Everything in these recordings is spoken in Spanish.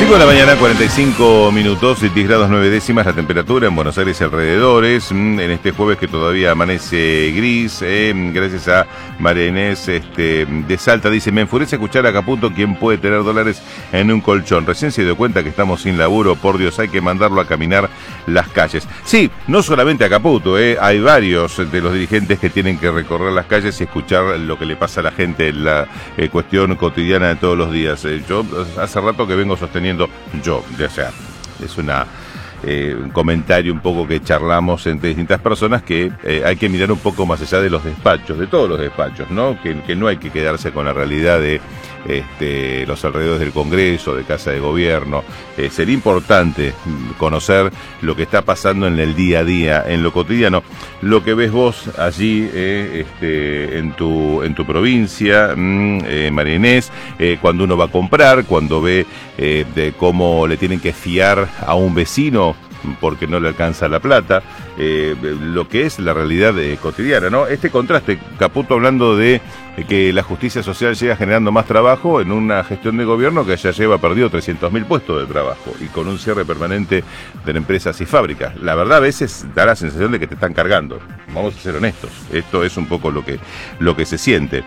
5 de la mañana, 45 minutos, 10 grados 9 décimas la temperatura en Buenos Aires y alrededores, en este jueves que todavía amanece gris, gracias a María Inés de Salta, dice, me enfurece escuchar a Caputo, quien puede tener dólares en un colchón, recién se dio cuenta que estamos sin laburo, por Dios, hay que mandarlo a caminar las calles. Sí, no solamente a Caputo, hay varios de los dirigentes que tienen que recorrer las calles y escuchar lo que le pasa a la gente en la cuestión cotidiana de todos los días. Yo hace rato que vengo sosteniendo o sea, es un comentario un poco que charlamos entre distintas personas que hay que mirar un poco más allá de los despachos, de todos los despachos, ¿no? Que no hay que quedarse con la realidad de los alrededores del Congreso, de Casa de Gobierno. Sería importante conocer lo que está pasando en el día a día, en lo cotidiano, lo que ves vos allí en tu provincia, María Inés, cuando uno va a comprar, cuando ve de cómo le tienen que fiar a un vecino porque no le alcanza la plata, lo que es la realidad cotidiana, ¿no? Este contraste, Caputo hablando de que la justicia social llega generando más trabajo en una gestión de gobierno que ya lleva perdido 300.000 puestos de trabajo y con un cierre permanente de empresas y fábricas. La verdad, a veces da la sensación de que te están cargando. Vamos a ser honestos. Esto es un poco lo que se siente.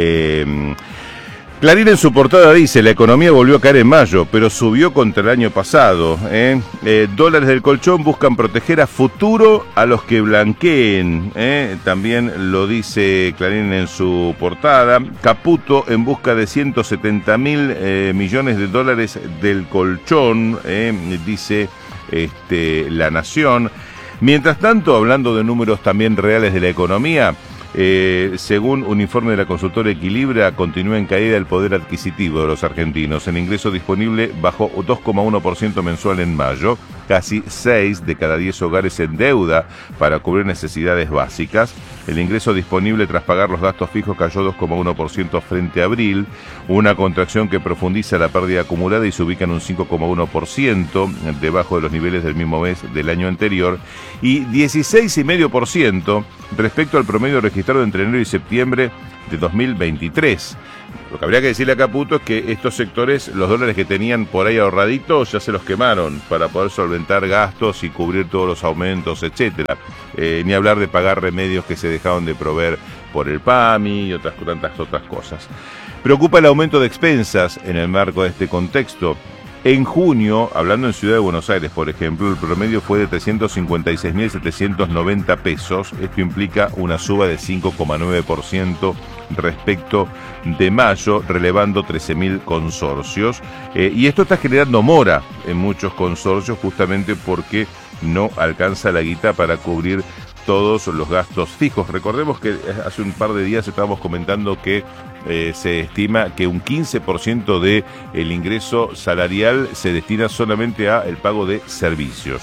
Clarín en su portada dice, la economía volvió a caer en mayo, pero subió contra el año pasado. Dólares del colchón buscan proteger a futuro a los que blanqueen. También lo dice Clarín en su portada. Caputo en busca de 170.000 millones de dólares del colchón, dice La Nación. Mientras tanto, hablando de números también reales de la economía, según un informe de la consultora Equilibra, continúa en caída el poder adquisitivo de los argentinos. El ingreso disponible bajó 2,1% mensual en mayo, casi 6 de cada 10 hogares en deuda para cubrir necesidades básicas. El ingreso disponible tras pagar los gastos fijos cayó 2,1% frente a abril, una contracción que profundiza la pérdida acumulada y se ubica en un 5,1%, debajo de los niveles del mismo mes del año anterior, y 16,5% respecto al promedio registrado entre enero y septiembre de 2023. Lo que habría que decirle a Caputo es que estos sectores, los dólares que tenían por ahí ahorraditos, ya se los quemaron para poder solventar gastos y cubrir todos los aumentos, etcétera. Ni hablar de pagar remedios que se dejaron de proveer por el PAMI y tantas otras cosas. Preocupa el aumento de expensas en el marco de este contexto. En junio, hablando en Ciudad de Buenos Aires, por ejemplo, el promedio fue de 356.790 pesos. Esto implica una suba de 5,9% respecto de mayo, relevando 13.000 consorcios. Y esto está generando mora en muchos consorcios justamente porque no alcanza la guita para cubrir todos los gastos fijos. Recordemos que hace un par de días estábamos comentando que se estima que un 15% del ingreso salarial se destina solamente a el pago de servicios.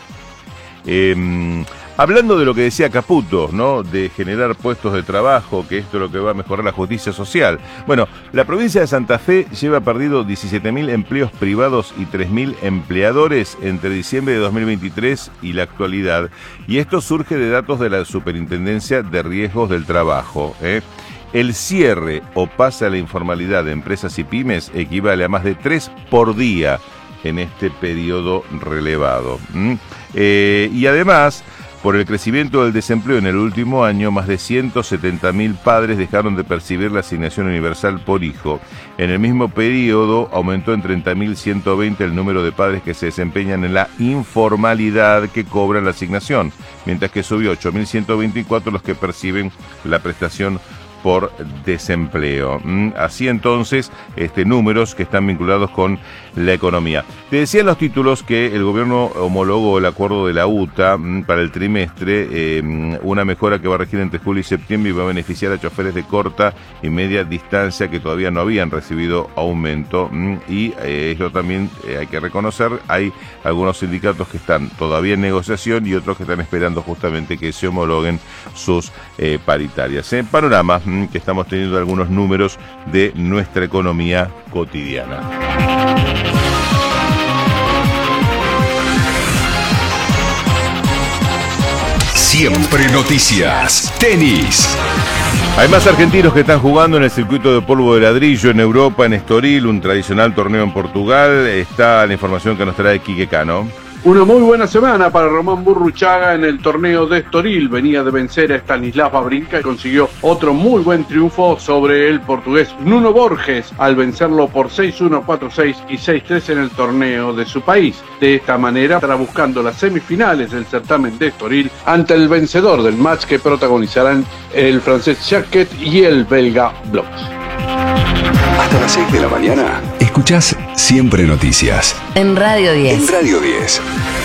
Hablando de lo que decía Caputo, ¿no? De generar puestos de trabajo, que esto es lo que va a mejorar la justicia social. Bueno, la provincia de Santa Fe lleva perdido 17.000 empleos privados y 3.000 empleadores entre diciembre de 2023 y la actualidad. Y esto surge de datos de la Superintendencia de Riesgos del Trabajo. El cierre o pase a la informalidad de empresas y pymes equivale a más de 3 por día en este periodo relevado. Y además, por el crecimiento del desempleo en el último año, más de 170.000 padres dejaron de percibir la asignación universal por hijo. En el mismo periodo aumentó en 30.120 el número de padres que se desempeñan en la informalidad que cobran la asignación, mientras que subió 8.124 los que perciben la prestación por desempleo. Así entonces, números que están vinculados con la economía. Te decía en los títulos que el gobierno homologó el acuerdo de la UTA para el trimestre, una mejora que va a regir entre julio y septiembre y va a beneficiar a choferes de corta y media distancia que todavía no habían recibido aumento. Y eso también hay que reconocer, hay algunos sindicatos que están todavía en negociación y otros que están esperando justamente que se homologuen sus paritarias. Panorama que estamos teniendo algunos números de nuestra economía cotidiana. Siempre noticias. Tenis. Hay más argentinos que están jugando en el circuito de polvo de ladrillo en Europa, en Estoril, un tradicional torneo en Portugal. Está la información que nos trae Quique Cano. Una muy buena semana para Román Burruchaga en el torneo de Estoril. Venía de vencer a Stanislas Wawrinka y consiguió otro muy buen triunfo sobre el portugués Nuno Borges al vencerlo por 6-1, 4-6 y 6-3 en el torneo de su país. De esta manera estará buscando las semifinales del certamen de Estoril ante el vencedor del match que protagonizarán el francés Jacquet y el belga Bloch. Hasta las 6 de la mañana, escuchás Siempre Noticias. En Radio 10. En Radio 10.